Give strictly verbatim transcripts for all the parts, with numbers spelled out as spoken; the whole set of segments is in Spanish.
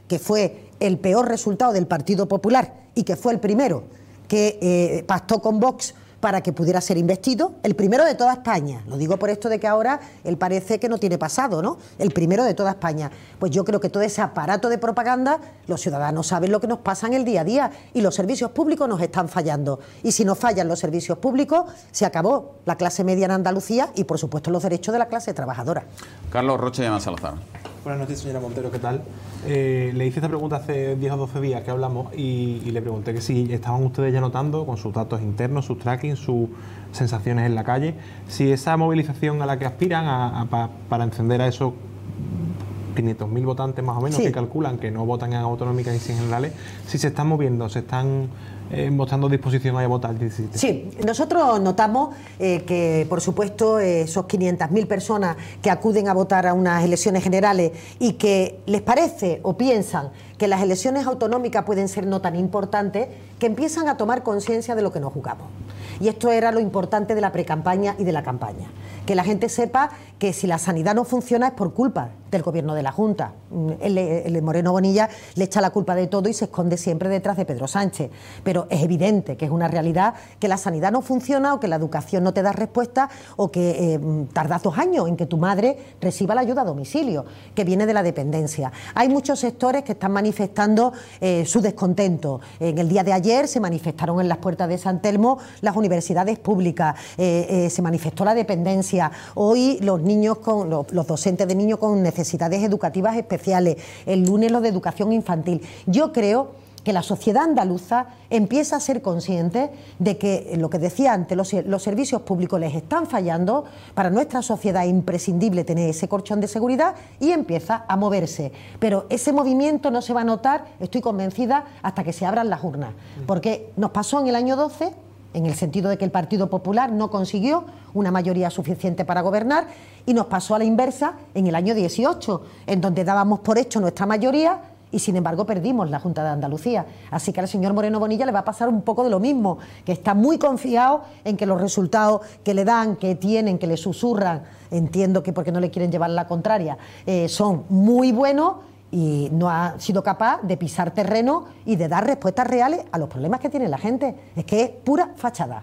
que fue el peor resultado del Partido Popular y que fue el primero que eh, pactó con Vox para que pudiera ser investido, el primero de toda España. Lo digo por esto de que ahora él parece que no tiene pasado, ¿no? El primero de toda España. Pues yo creo que todo ese aparato de propaganda, los ciudadanos saben lo que nos pasa en el día a día y los servicios públicos nos están fallando. Y si nos fallan los servicios públicos, se acabó la clase media en Andalucía y, por supuesto, los derechos de la clase trabajadora. Carlos Rocha y Ana Salazar. Buenas noches, señora Montero, ¿qué tal? Eh, le hice esta pregunta hace diez o doce días que hablamos y, y le pregunté que si estaban ustedes ya notando con sus datos internos, sus tracking, sus sensaciones en la calle, si esa movilización a la que aspiran a, a, pa, para encender a esos quinientos mil votantes más o menos, sí, que calculan que no votan en autonómicas y en generales, si se están moviendo, se están eh, mostrando disposición a votar el diecisiete. Sí, nosotros notamos eh, que, por supuesto, eh, esos quinientas mil personas que acuden a votar a unas elecciones generales y que les parece o piensan que las elecciones autonómicas pueden ser no tan importantes, que empiezan a tomar conciencia de lo que nos jugamos. Y esto era lo importante de la precampaña y de la campaña. Que la gente sepa que si la sanidad no funciona es por culpa del gobierno de la Junta. El, el Moreno Bonilla le echa la culpa de todo y se esconde siempre detrás de Pedro Sánchez. Pero es evidente que es una realidad que la sanidad no funciona o que la educación no te da respuesta o que eh, tardas dos años en que tu madre reciba la ayuda a domicilio, que viene de la dependencia. Hay muchos sectores que están manifestando eh, su descontento. En el día de ayer se manifestaron en las puertas de San Telmo las universidades públicas, eh, eh, se manifestó la dependencia. Hoy los niños con los, los docentes de niños con necesidades educativas especiales, el lunes los de educación infantil. Yo creo que la sociedad andaluza empieza a ser consciente de que, lo que decía antes, los, los servicios públicos les están fallando. Para nuestra sociedad es imprescindible tener ese colchón de seguridad y empieza a moverse. Pero ese movimiento no se va a notar, estoy convencida, hasta que se abran las urnas. Porque nos pasó en el año doce, en el sentido de que el Partido Popular no consiguió una mayoría suficiente para gobernar, y nos pasó a la inversa en el año dieciocho, en donde dábamos por hecho nuestra mayoría y sin embargo perdimos la Junta de Andalucía. Así que al señor Moreno Bonilla le va a pasar un poco de lo mismo, que está muy confiado en que los resultados que le dan, que tienen, que le susurran, entiendo que porque no le quieren llevar la contraria, eh, son muy buenos, y no ha sido capaz de pisar terreno y de dar respuestas reales a los problemas que tiene la gente. Es que es pura fachada.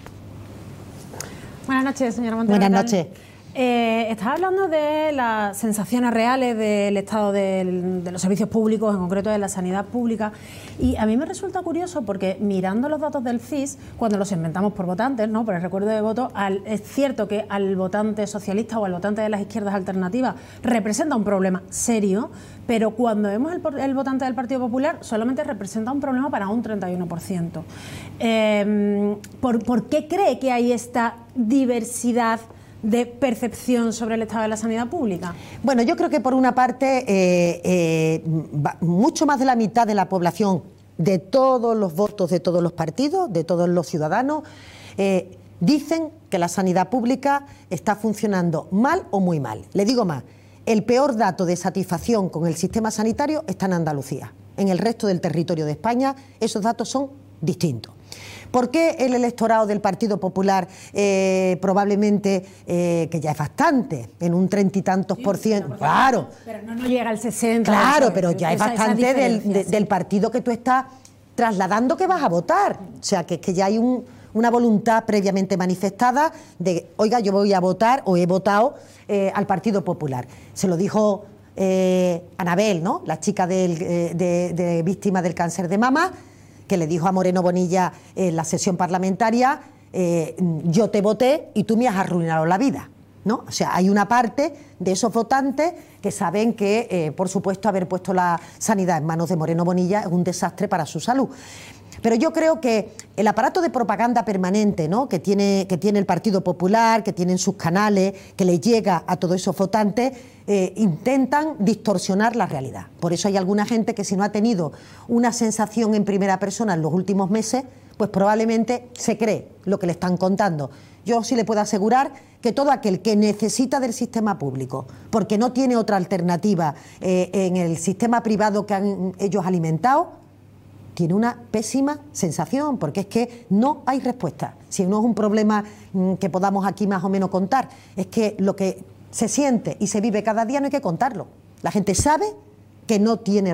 Buenas noches, señora Montero. Buenas noches. Eh, estaba hablando de las sensaciones reales del estado del, de los servicios públicos, en concreto de la sanidad pública, y a mí me resulta curioso porque mirando los datos del C I S, cuando los inventamos por votantes, ¿no?, por el recuerdo de voto, al, es cierto que al votante socialista o al votante de las izquierdas alternativas representa un problema serio, pero cuando vemos el, el votante del Partido Popular solamente representa un problema para un treinta y uno por ciento. Eh, ¿por, ¿Por qué cree que hay esta diversidad de percepción sobre el estado de la sanidad pública? Bueno, yo creo que por una parte eh, eh, mucho más de la mitad de la población, de todos los votos de todos los partidos, de todos los ciudadanos, eh, dicen que la sanidad pública está funcionando mal o muy mal. Le digo más, el peor dato de satisfacción con el sistema sanitario está en Andalucía. En el resto del territorio de España esos datos son distintos. ¿Por qué el electorado del Partido Popular eh, probablemente, eh, que ya es bastante, en un treinta y tantos por ciento, claro, pero no, no llega al sesenta, claro, pero ya es esa, bastante esa del, de, sí. del partido que tú estás trasladando que vas a votar? O sea, que, que ya hay un, una voluntad previamente manifestada de, oiga, yo voy a votar o he votado eh, al Partido Popular. Se lo dijo eh, Anabel, ¿no?, la chica del, eh, de, de víctima del cáncer de mama, que le dijo a Moreno Bonilla en la sesión parlamentaria, eh, yo te voté y tú me has arruinado la vida, ¿no? O sea, hay una parte de esos votantes que saben que, eh, por supuesto, haber puesto la sanidad en manos de Moreno Bonilla es un desastre para su salud. Pero yo creo que el aparato de propaganda permanente, ¿no?, que tiene, que tiene el Partido Popular, que tienen sus canales, que le llega a todos esos votantes, eh, intentan distorsionar la realidad. Por eso hay alguna gente que, si no ha tenido una sensación en primera persona en los últimos meses, pues probablemente se cree lo que le están contando. Yo sí le puedo asegurar que todo aquel que necesita del sistema público, porque no tiene otra alternativa eh, en el sistema privado que han ellos alimentado, tiene una pésima sensación, porque es que no hay respuesta. Si no es un problema mmm, que podamos aquí más o menos contar, es que lo que se siente y se vive cada día no hay que contarlo. La gente sabe que no tiene